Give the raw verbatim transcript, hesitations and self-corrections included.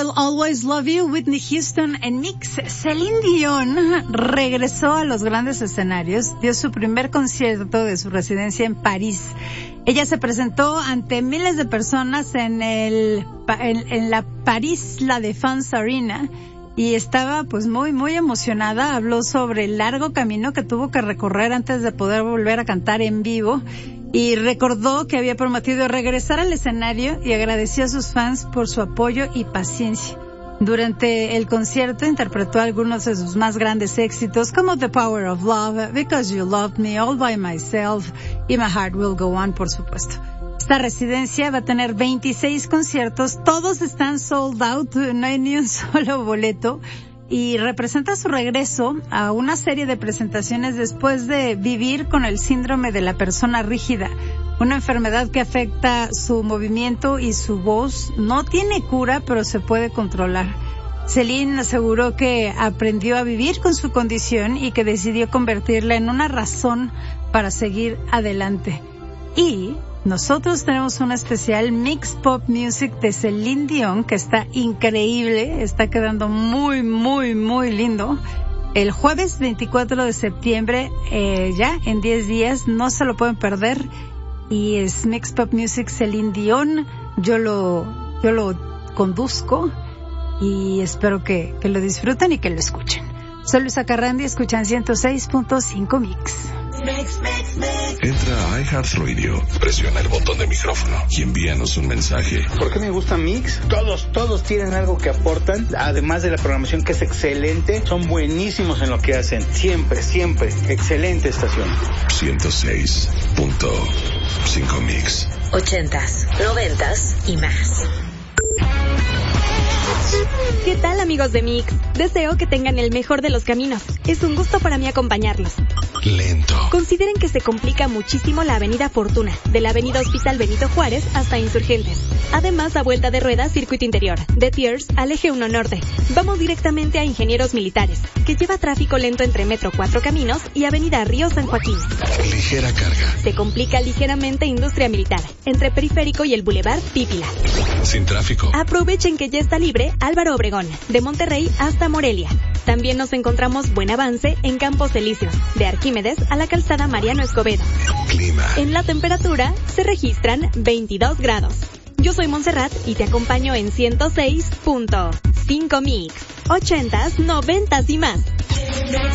Will Always Love You, Whitney Houston en Mix. Celine Dion regresó a los grandes escenarios, dio su primer concierto de su residencia en París. Ella se presentó ante miles de personas en el en, en la París La Défense Arena y estaba pues muy muy emocionada. Habló sobre el largo camino que tuvo que recorrer antes de poder volver a cantar en vivo. Y recordó que había prometido regresar al escenario y agradeció a sus fans por su apoyo y paciencia. Durante el concierto interpretó algunos de sus más grandes éxitos como The Power of Love, Because You Loved Me, All By Myself y My Heart Will Go On, por supuesto. Esta residencia va a tener veintiséis conciertos, todos están sold out, no hay ni un solo boleto. Y representa su regreso a una serie de presentaciones después de vivir con el síndrome de la persona rígida, una enfermedad que afecta su movimiento y su voz. No tiene cura, pero se puede controlar. Celine aseguró que aprendió a vivir con su condición y que decidió convertirla en una razón para seguir adelante. Y nosotros tenemos un especial Mix Pop Music de Celine Dion que está increíble, está quedando muy, muy, muy lindo. El jueves veinticuatro de septiembre, eh, ya en diez días, no se lo pueden perder. Y es Mix Pop Music Celine Dion. Yo lo, yo lo conduzco y espero que, que lo disfruten y que lo escuchen. Soy Luisa Carrandi, escuchan ciento seis punto cinco Mix. Mix, mix, mix. Entra a iHeartRadio, presiona el botón de micrófono y envíanos un mensaje. ¿Por qué me gusta Mix? Todos, todos tienen algo que aportan, además de la programación que es excelente, son buenísimos en lo que hacen. Siempre, siempre, excelente estación. ciento seis punto cinco Mix. Ochentas, noventas y más. ¿Qué tal, amigos de Mix? Deseo que tengan el mejor de los caminos. Es un gusto para mí acompañarlos. Lento. Consideren que se complica muchísimo la avenida Fortuna, de la avenida Hospital Benito Juárez hasta Insurgentes. Además, a vuelta de rueda, circuito interior, de Tiers al eje uno Norte. Vamos directamente a Ingenieros Militares, que lleva tráfico lento entre Metro Cuatro Caminos y avenida Río San Joaquín. Ligera carga. Se complica ligeramente Industria Militar, entre Periférico y el Boulevard Pípila. Sin tráfico. Aprovechen que ya está libre Álvaro Obregón, de Monterrey hasta Morelia. También nos encontramos buen avance en Campos Elíseos, de Arquímedes a la calzada Mariano Escobedo. Clima. En la temperatura se registran veintidós grados. Yo soy Montserrat y te acompaño en ciento seis punto cinco Mix. Ochentas, noventas y más.